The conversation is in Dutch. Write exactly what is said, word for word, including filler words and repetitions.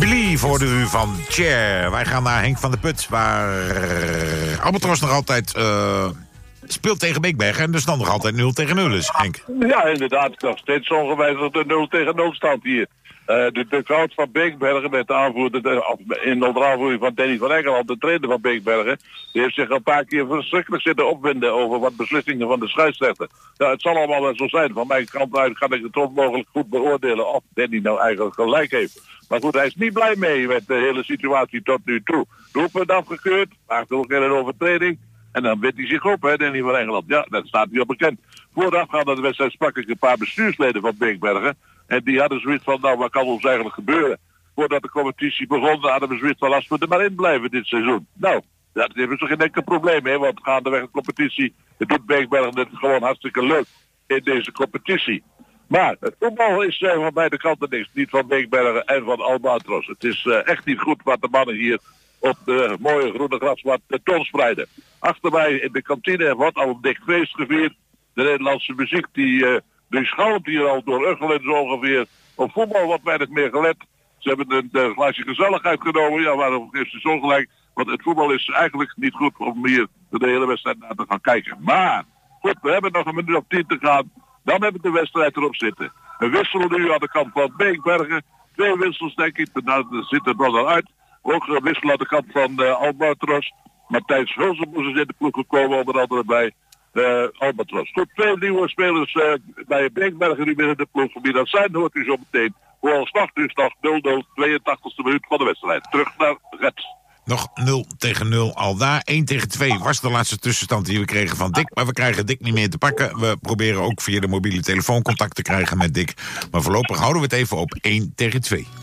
Believe hoorde u van Cher. Wij gaan naar Henk van der Put, waar Albatros nog altijd uh, speelt tegen Beekbergen. En dus dan nog altijd nul tegen nul is, Henk. Ja, inderdaad. Nog steeds ongewijzigd de nul tegen nul stand hier. Uh, de de koud van Beekbergen met de aanvoerder, de, in de aanvoering van Danny van Engeland, de trainer van Beekbergen, die heeft zich een paar keer verschrikkelijk zitten opwinden over wat beslissingen van de scheidsrechter. Ja, het zal allemaal wel zo zijn. Van mijn kant uit kan ik het onmogelijk goed beoordelen of Danny nou eigenlijk gelijk heeft. Maar goed, hij is niet blij mee met de hele situatie tot nu toe. Doelpunt afgekeurd, maakt ook een overtreding. En dan wint hij zich op, hè, Danny van Engeland. Ja, dat staat hier bekend. Voorafgaand aan de wedstrijd sprak ik een paar bestuursleden van Beekbergen. En die hadden zoiets van, nou, wat kan ons eigenlijk gebeuren? Voordat de competitie begon, hadden we zoiets van, als we er maar in blijven dit seizoen. Nou, dat is toch geen enkel probleem, hè? Want gaandeweg de competitie, het doet Beekbergen het gewoon hartstikke leuk in deze competitie. Maar het voetbal is uh, van beide kanten niks. Niet van Beekbergen en van Albatros. Het is uh, echt niet goed wat de mannen hier op de mooie groene grasmat tentoonspreiden. Achter mij in de kantine wordt al een dik feest gevierd. De Nederlandse muziek die... Uh, Die schalmt hier al door Uggelen zo ongeveer. Op voetbal wordt weinig meer gelet. Ze hebben een, een glaasje gezelligheid genomen. Ja, waarom geeft ze zo gelijk? Want het voetbal is eigenlijk niet goed om hier de hele wedstrijd naar te gaan kijken. Maar, goed, we hebben nog een minuut of tien te gaan. Dan hebben we de wedstrijd erop zitten. Een wissel nu aan de kant van Beekbergen. Twee wissels, denk ik. Nou, er zit er nog al uit. Ook een wissel aan de kant van uh, Albatros. Matthijs Hulsenboes is in de ploeg gekomen, onder andere bij... Uh, Albatros. Goed, twee nieuwe spelers uh, bij Beekbergen nu binnen de ploeg. Wie dat zijn, hoort u zo meteen. Vooralsnog dus nog nul nul, tweeëntachtigste minuut van de wedstrijd. Terug naar Red. Nog nul tegen nul al daar. één tegen twee was de laatste tussenstand die we kregen van Dick. Maar we krijgen Dick niet meer te pakken. We proberen ook via de mobiele telefoon contact te krijgen met Dick. Maar voorlopig houden we het even op één tegen twee.